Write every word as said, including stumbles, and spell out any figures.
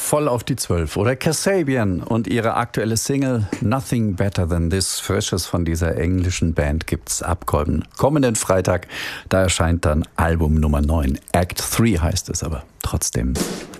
voll auf die Zwölf. Oder Kasabian und ihre aktuelle Single Nothing Better Than This. Frisches von dieser englischen Band gibt's ab kommenden Freitag. Da erscheint dann Album Nummer neun. Act drei heißt es aber trotzdem.